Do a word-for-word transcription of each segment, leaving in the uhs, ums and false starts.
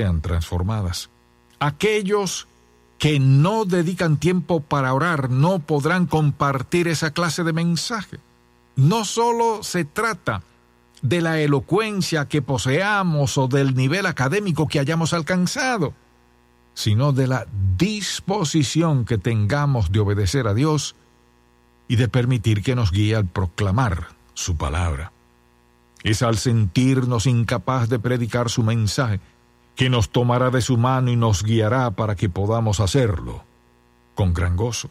sean transformadas. Aquellos que no dedican tiempo para orar no podrán compartir esa clase de mensaje. No solo se trata de la elocuencia que poseamos o del nivel académico que hayamos alcanzado, sino de la disposición que tengamos de obedecer a Dios y de permitir que nos guíe al proclamar su palabra. Es al sentirnos incapaz de predicar su mensaje que nos tomará de su mano y nos guiará para que podamos hacerlo con gran gozo.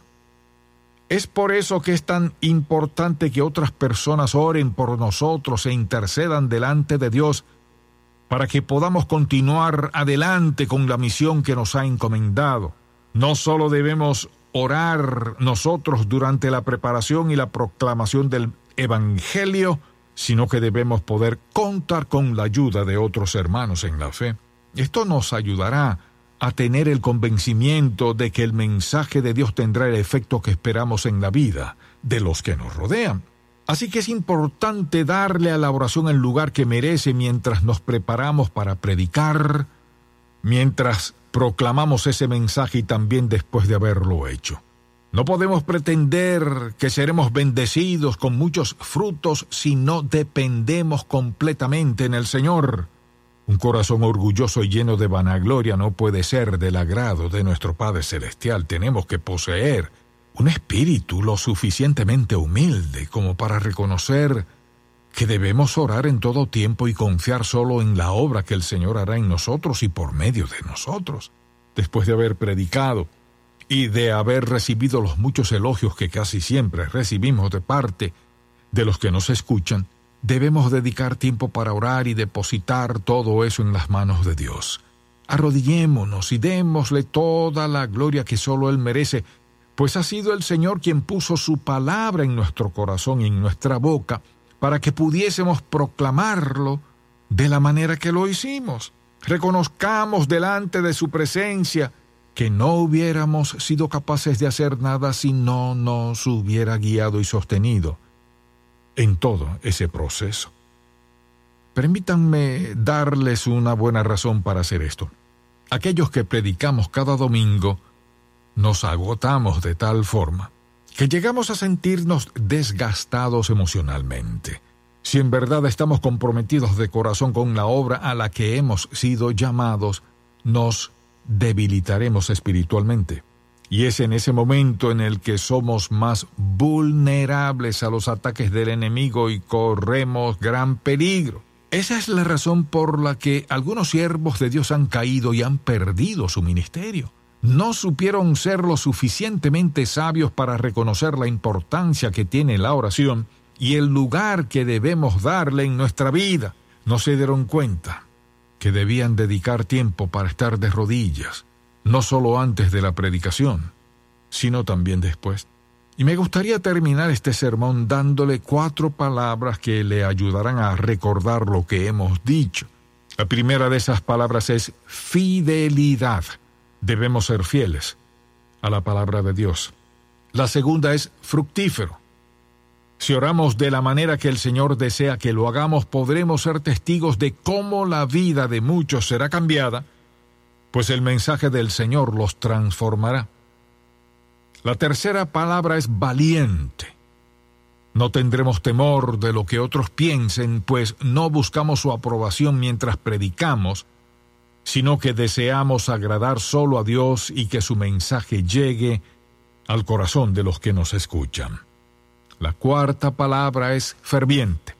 Es por eso que es tan importante que otras personas oren por nosotros e intercedan delante de Dios para que podamos continuar adelante con la misión que nos ha encomendado. No solo debemos orar nosotros durante la preparación y la proclamación del Evangelio, sino que debemos poder contar con la ayuda de otros hermanos en la fe. Esto nos ayudará a tener el convencimiento de que el mensaje de Dios tendrá el efecto que esperamos en la vida de los que nos rodean. Así que es importante darle a la oración el lugar que merece mientras nos preparamos para predicar, mientras proclamamos ese mensaje y también después de haberlo hecho. No podemos pretender que seremos bendecidos con muchos frutos si no dependemos completamente en el Señor. Un corazón orgulloso y lleno de vanagloria no puede ser del agrado de nuestro Padre Celestial. Tenemos que poseer un espíritu lo suficientemente humilde como para reconocer que debemos orar en todo tiempo y confiar solo en la obra que el Señor hará en nosotros y por medio de nosotros. Después de haber predicado y de haber recibido los muchos elogios que casi siempre recibimos de parte de los que nos escuchan, debemos dedicar tiempo para orar y depositar todo eso en las manos de Dios. Arrodillémonos y démosle toda la gloria que solo Él merece, pues ha sido el Señor quien puso su palabra en nuestro corazón y en nuestra boca para que pudiésemos proclamarlo de la manera que lo hicimos. Reconozcamos delante de su presencia que no hubiéramos sido capaces de hacer nada si no nos hubiera guiado y sostenido en todo ese proceso. Permítanme darles una buena razón para hacer esto. Aquellos que predicamos cada domingo nos agotamos de tal forma que llegamos a sentirnos desgastados emocionalmente. Si en verdad estamos comprometidos de corazón con la obra a la que hemos sido llamados, nos debilitaremos espiritualmente. Y es en ese momento en el que somos más vulnerables a los ataques del enemigo y corremos gran peligro. Esa es la razón por la que algunos siervos de Dios han caído y han perdido su ministerio. No supieron ser lo suficientemente sabios para reconocer la importancia que tiene la oración y el lugar que debemos darle en nuestra vida. No se dieron cuenta que debían dedicar tiempo para estar de rodillas, no solo antes de la predicación, sino también después. Y me gustaría terminar este sermón dándole cuatro palabras que le ayudarán a recordar lo que hemos dicho. La primera de esas palabras es fidelidad. Debemos ser fieles a la palabra de Dios. La segunda es fructífero. Si oramos de la manera que el Señor desea que lo hagamos, podremos ser testigos de cómo la vida de muchos será cambiada, pues el mensaje del Señor los transformará. La tercera palabra es valiente. No tendremos temor de lo que otros piensen, pues no buscamos su aprobación mientras predicamos, sino que deseamos agradar solo a Dios y que su mensaje llegue al corazón de los que nos escuchan. La cuarta palabra es ferviente.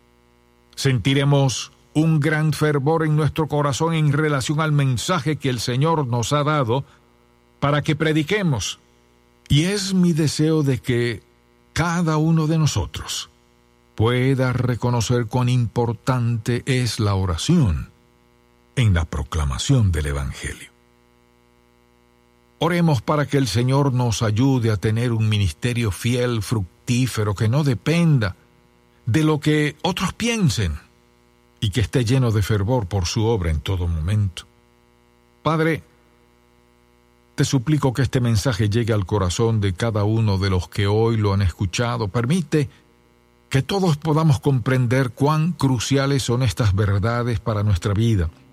Sentiremos un gran fervor en nuestro corazón en relación al mensaje que el Señor nos ha dado para que prediquemos. Y es mi deseo de que cada uno de nosotros pueda reconocer cuán importante es la oración en la proclamación del Evangelio. Oremos para que el Señor nos ayude a tener un ministerio fiel, fructífero, que no dependa de lo que otros piensen y que esté lleno de fervor por su obra en todo momento. Padre, te suplico que este mensaje llegue al corazón de cada uno de los que hoy lo han escuchado. Permite que todos podamos comprender cuán cruciales son estas verdades para nuestra vida